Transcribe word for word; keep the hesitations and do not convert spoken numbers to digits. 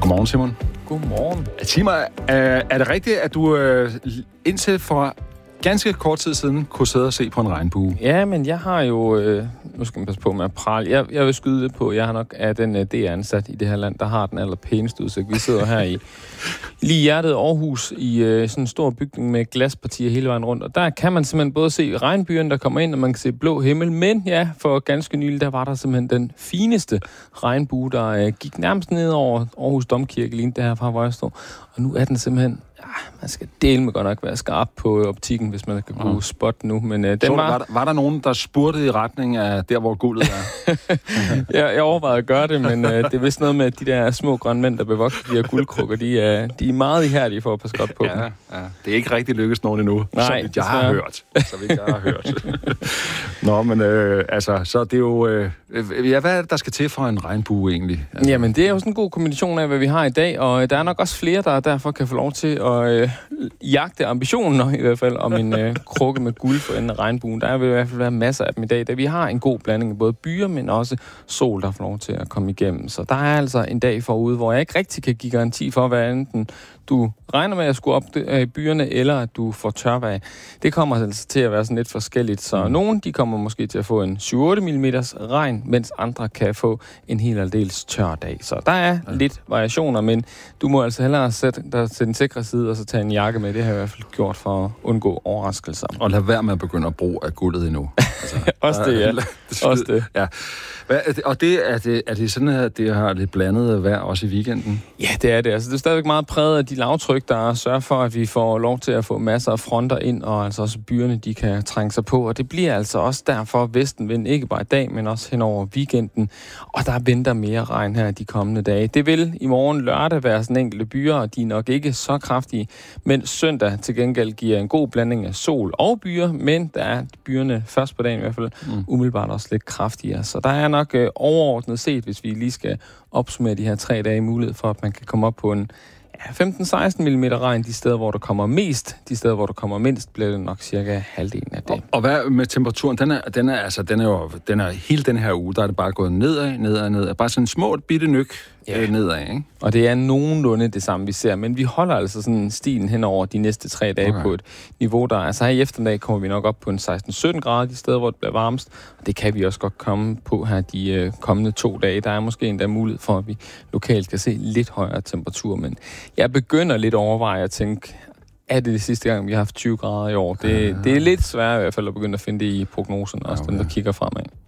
Godmorgen, Simon. Godmorgen. Simon, er, er det rigtigt, at du øh, indtil for ganske kort tid siden kunne sidde og se på en regnbue? Ja, men jeg har jo... Øh, nu skal man passe på med at prale. Jeg, jeg vil skyde det på. Jeg har nok af den øh, D R-ansat i det her land, der har den allerpæneste udsigt. Vi sidder her i lige i hjertet af Aarhus i øh, sådan en stor bygning med glaspartier hele vejen rundt. Og der kan man simpelthen både se regnbuen, der kommer ind, og man kan se blå himmel. Men ja, for ganske nylig, der var der simpelthen den fineste regnbue, der øh, gik nærmest ned over Aarhus Domkirke, lige det her fra, hvor jeg stod. Og nu er den simpelthen... Ja, man skal dele med godt nok være skarp på optikken, hvis man kan kunne mm. spotte nu. Men, øh, den var... var... var... Var der nogen, der spurgte i retning af der, hvor guldet er? jeg, jeg overvejede at gøre det, men øh, det er vist noget med, at de der små grønne mænd, der bevogter de her guldkrukker, de er, de er meget ihærdige for at passe godt på ja, dem. Ja, det er ikke rigtig lykkedes nogen endnu, Nej, så vidt jeg har hørt. Så vidt jeg har hørt. Nå, men øh, altså, så det er jo... Øh, ja, hvad er det, der skal til for en regnbue egentlig? Altså... Jamen, det er jo sådan en god kombination af, hvad vi har i dag, og der er nok også flere, der derfor kan få lov til at øh, jagte ambitionen, i hvert fald, om en øh, krukke med guld for enden af regnbuen. Der vil i hvert fald være masser af dem i dag, da vi har en god blanding af både byer, men også sol, der får lov til at komme igennem. Så der er altså en dag forude, hvor jeg ikke rigtig kan give garanti for, hvad enten du regner med at skulle op i byerne, eller at du får tørvejr. Det kommer altså til at være sådan lidt forskelligt. Så mm. nogle, de kommer måske til at få en syv otte millimeter regn, mens andre kan få en helt aldeles tør dag. Så der er ja. lidt variationer, men du må altså hellere sætte dig til den sikre side, og så tage en jakke med. Det har jeg i hvert fald gjort for at undgå overraskelser. Og lad være med at begynde at bruge af guldet endnu. Altså, Også det, ja. Også det. Ja. Hvad, og det, er, det, er det sådan, at det har lidt blandet vejr også i weekenden? Ja, det er det. Altså, det er stadigvæk meget præget af de lavtryk, der sørger for, at vi får lov til at få masser af fronter ind, og altså også byerne, de kan trænge sig på. Og det bliver altså også derfor vestenvind, ikke bare i dag, men også hen over weekenden. Og der venter mere regn her de kommende dage. Det vil i morgen lørdag være sådan enkelte byer, og de er nok ikke så kraftige. Men søndag til gengæld giver en god blanding af sol og byer, men der er byerne først på dagen i hvert fald mm. umiddelbart også lidt kraftigere. Så der er nok øh, overordnet set, hvis vi lige skal opsummere de her tre dage, mulighed for, at man kan komme op på en ja, femten til seksten millimeter regn de steder, hvor der kommer mest. De steder, hvor der kommer mindst, bliver det nok cirka halvdelen af det. Og, og hvad med temperaturen? Den er, den er, altså, den er jo, den er hele den her uge, der er det bare gået nedad, nedad, nedad. Bare sådan en små bitte nyk ja. nedad, ikke? Og det er nogenlunde det samme, vi ser. Men vi holder altså sådan stilen hen over de næste tre dage okay. på et niveau, der... Altså her i eftermiddag kommer vi nok op på en seksten til sytten grader de steder, hvor det bliver varmest. Og det kan vi også godt komme på her de øh, kommende to dage. Der er måske endda mulighed for, at vi lokalt kan se lidt højere temperatur. Men jeg begynder lidt at overveje at tænke... Er det det sidste gang, vi har haft tyve grader i år? Det, ja. det er lidt svært i hvert fald at begynde at finde det i prognoserne, også okay. dem, der kigger fremad.